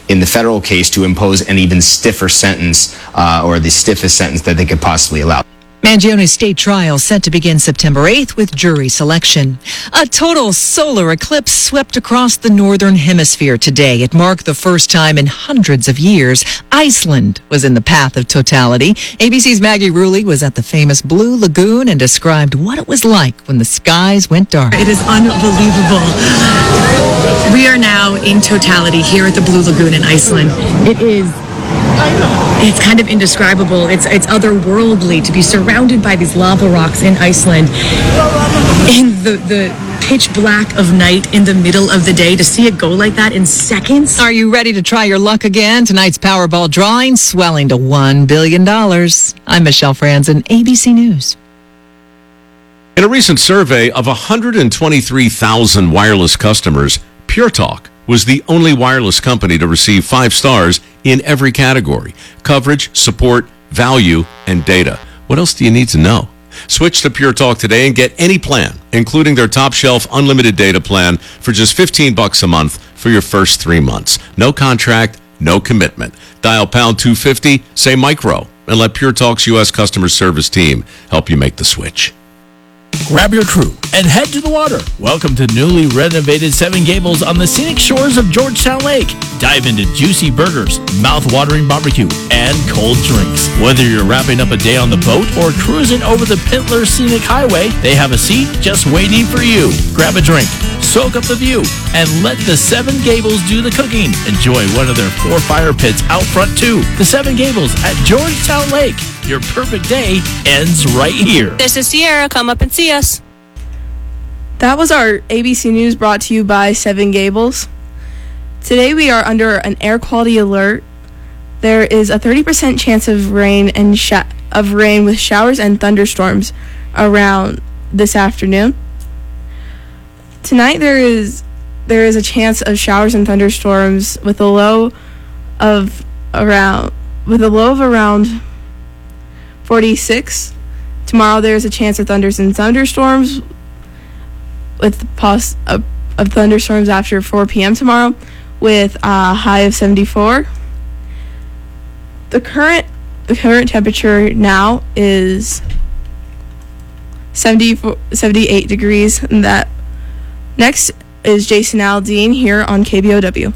in the federal case to impose an even stiffer sentence, or the stiffest sentence that they could possibly allow. Mangione's state trial set to begin September 8th with jury selection. A total solar eclipse swept across the northern hemisphere today. It marked the first time in hundreds of years Iceland was in the path of totality. ABC's Maggie Rulli was at the famous Blue Lagoon and described what it was like when the skies went dark. It is unbelievable. We are now in totality here at the Blue Lagoon in Iceland. It's kind of indescribable. It's otherworldly to be surrounded by these lava rocks in Iceland in the pitch black of night in the middle of the day. To see it go like that in seconds. Are you ready to try your luck again? Tonight's Powerball drawing swelling to $1 billion. I'm Michelle Franzen, ABC News. In a recent survey of 123,000 wireless customers, Pure Talk was the only wireless company to receive 5 stars in every category: coverage, support, value, and data. What else do you need to know? Switch to Pure Talk today and get any plan, including their top shelf unlimited data plan, for just $15 a month for your first 3 months. No contract, no commitment. Dial pound 250, say micro, and let Pure Talk's U.S. customer service team help you make the switch. Grab your crew and head to the water. Welcome to newly renovated Seven Gables on the scenic shores of Georgetown Lake. Dive into juicy burgers, mouth-watering barbecue, and cold drinks. Whether you're wrapping up a day on the boat or cruising over the Pintler Scenic Highway, they have a seat just waiting for you. Grab a drink, soak up the view, and let the Seven Gables do the cooking. Enjoy one of their 4 fire pits out front too. The Seven Gables at Georgetown Lake. Your perfect day ends right here. This is Sierra. Come up and see us. That was our ABC News brought to you by Seven Gables. Today we are under an air quality alert. There is a 30% chance of rain and rain with showers and thunderstorms around this afternoon. Tonight there is a chance of showers and thunderstorms with a low of around 46. Tomorrow there's a chance of thunders and thunderstorms with of thunderstorms after 4 p.m. tomorrow with a high of 74. The current temperature now is 78 degrees. And that next is Jason Aldean here on KBOW.